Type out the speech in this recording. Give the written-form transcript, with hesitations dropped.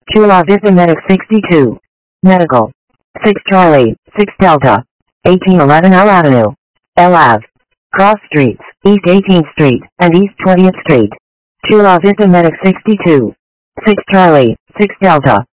Chula Vista Medic 62. Medical. 6 Charlie, 6 Delta. 1811 L Avenue. LAV. Cross Streets, East 18th Street, and East 20th Street. Chula Vista Medic 62. 6 Charlie, 6 Delta.